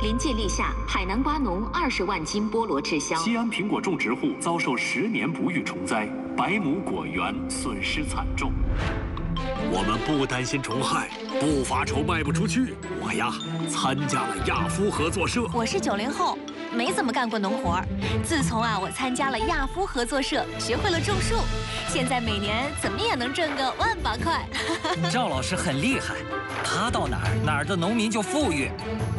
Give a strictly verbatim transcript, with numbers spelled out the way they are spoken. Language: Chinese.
临界立夏，海南瓜农二十万斤菠萝滞销。 西安苹果种植户遭受十年不遇虫灾，百亩果园损失惨重。 我们不担心虫害，不发愁卖不出去。我呀，参加了亚夫合作社。 我是九零后，没怎么干过农活。自从啊，我参加了亚夫合作社，学会了种树，现在每年怎么也能挣个万把块。 赵老师很厉害，他到哪儿哪儿的农民就富裕。